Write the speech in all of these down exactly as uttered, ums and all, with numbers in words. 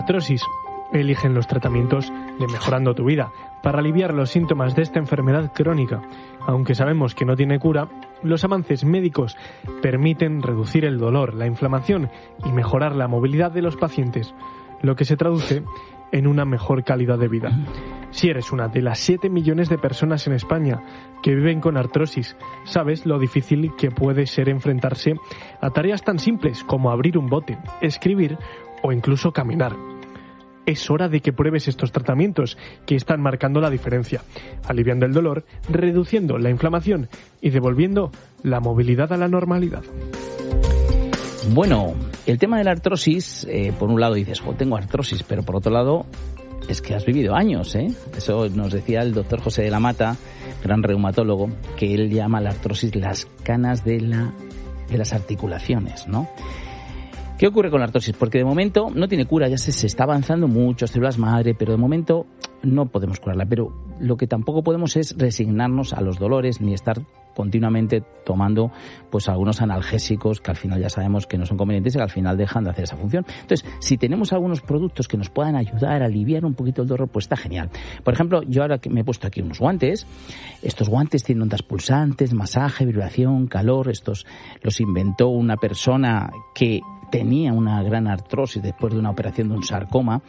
Artrosis. Eligen los tratamientos de Mejorando tu Vida para aliviar los síntomas de esta enfermedad crónica. Aunque sabemos que no tiene cura, los avances médicos permiten reducir el dolor, la inflamación y mejorar la movilidad de los pacientes, lo que se traduce en una mejor calidad de vida. Si eres una de las siete millones de personas en España que viven con artrosis, sabes lo difícil que puede ser enfrentarse a tareas tan simples como abrir un bote, escribir o incluso caminar. Es hora de que pruebes estos tratamientos que están marcando la diferencia, aliviando el dolor, reduciendo la inflamación y devolviendo la movilidad a la normalidad. Bueno, el tema de la artrosis, eh, por un lado dices, jo, tengo artrosis, pero por otro lado es que has vivido años, ¿eh? Eso nos decía el doctor José de la Mata, gran reumatólogo, que él llama la artrosis las canas de, la, de las articulaciones, ¿no? ¿Qué ocurre con la artrosis? Porque de momento no tiene cura, ya se, se está avanzando mucho, células madre, pero de momento no podemos curarla. Pero lo que tampoco podemos es resignarnos a los dolores ni estar continuamente tomando pues algunos analgésicos que al final ya sabemos que no son convenientes y que al final dejan de hacer esa función. Entonces, si tenemos algunos productos que nos puedan ayudar a aliviar un poquito el dolor, pues está genial. Por ejemplo, yo ahora que me he puesto aquí unos guantes, estos guantes tienen ondas pulsantes, masaje, vibración, calor, estos los inventó una persona que tenía una gran artrosis después de una operación de un sarcoma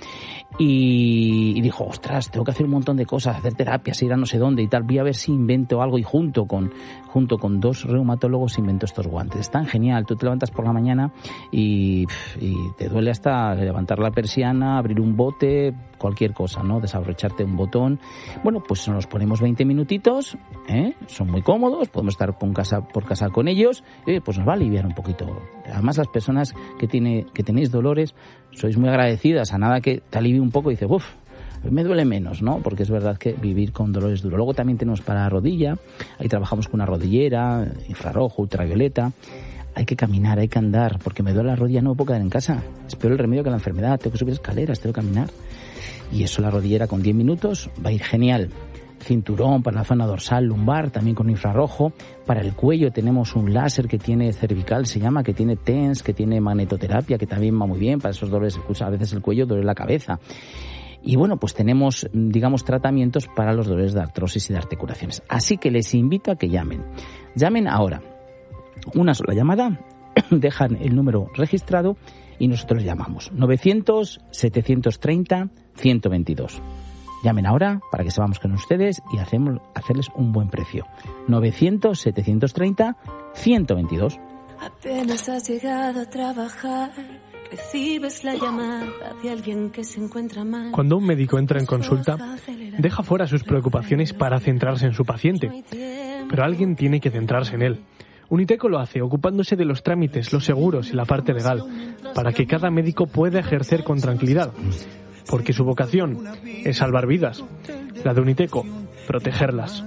y, y dijo, ostras, tengo que hacer un montón de cosas, hacer terapias, ir a no sé dónde y tal, voy a ver si invento algo, y junto con junto con dos reumatólogos inventó estos guantes. Están genial, tú te levantas por la mañana y, y te duele hasta levantar la persiana, abrir un bote, cualquier cosa, ¿no? Desabrocharte un botón. Bueno, pues nos ponemos veinte minutitos, ¿eh? Son muy cómodos, podemos estar por casa, por casa con ellos, eh, pues nos va a aliviar un poquito. Además, las personas que, tiene, que tenéis dolores, sois muy agradecidas, a nada que te alivie un poco y dices, uff, me duele menos, ¿no? Porque es verdad que vivir con dolor es duro. Luego también tenemos para la rodilla, ahí trabajamos con una rodillera, infrarrojo, ultravioleta. Hay que caminar, hay que andar, porque me duele la rodilla, no me puedo quedar en casa. Es peor el remedio que la enfermedad, tengo que subir escaleras, tengo que caminar. Y eso, la rodillera con diez minutos va a ir genial. Cinturón para la zona dorsal, lumbar, también con infrarrojo. Para el cuello tenemos un láser que tiene cervical, se llama, que tiene T E N S, que tiene magnetoterapia, que también va muy bien para esos dolores. A veces el cuello duele la cabeza. Y bueno, pues tenemos, digamos, tratamientos para los dolores de artrosis y de articulaciones. Así que les invito a que llamen. Llamen ahora. Una sola llamada, dejan el número registrado y nosotros llamamos. novecientos, setecientos treinta, ciento veintidós. Llamen ahora para que sepamos con ustedes y hacemos, hacerles un buen precio. novecientos, setecientos treinta, ciento veintidós. Apenas has llegado a trabajar, recibes la llamada de alguien que se encuentra mal. Cuando un médico entra en consulta, deja fuera sus preocupaciones para centrarse en su paciente. Pero alguien tiene que centrarse en él. Uniteco lo hace ocupándose de los trámites, los seguros y la parte legal, para que cada médico pueda ejercer con tranquilidad. Porque su vocación es salvar vidas. La de Uniteco, protegerlas.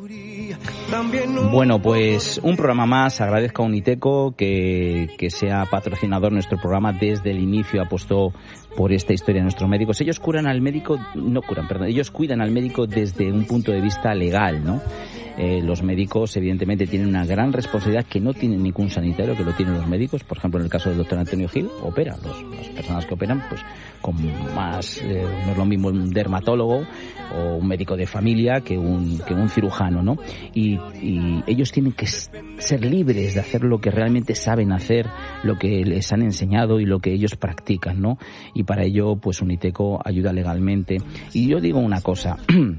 Bueno, pues un programa más. Agradezco a Uniteco que, que sea patrocinador de nuestro programa. Desde el inicio apostó por esta historia de nuestros médicos. Ellos curan al médico, no curan, perdón, ellos cuidan al médico desde un punto de vista legal, ¿no? Eh, los médicos evidentemente tienen una gran responsabilidad que no tiene ningún sanitario, que lo tienen los médicos. Por ejemplo, en el caso del doctor Antonio Gil, opera. Los, las personas que operan, pues con más, eh, no es lo mismo un dermatólogo o un médico de familia que un, que un cirujano, ¿no? Y, y ellos tienen que ser libres de hacer lo que realmente saben hacer, lo que les han enseñado y lo que ellos practican, ¿no? Y para ello, pues Uniteco ayuda legalmente. Y yo digo una cosa.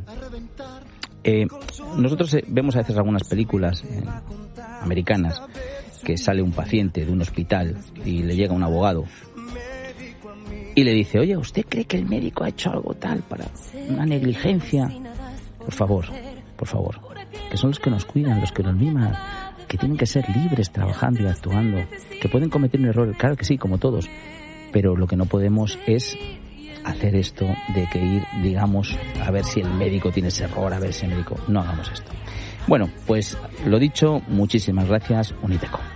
Eh, nosotros eh, vemos a veces algunas películas eh, americanas que sale un paciente de un hospital y le llega un abogado y le dice, oye, ¿usted cree que el médico ha hecho algo tal para una negligencia? Por favor, por favor, que son los que nos cuidan, los que nos miman, que tienen que ser libres trabajando y actuando, que pueden cometer un error, claro que sí, como todos, pero lo que no podemos es hacer esto de que ir, digamos, a ver si el médico tiene ese error, a ver si el médico... No hagamos esto. Bueno, pues lo dicho, muchísimas gracias, Uniteco.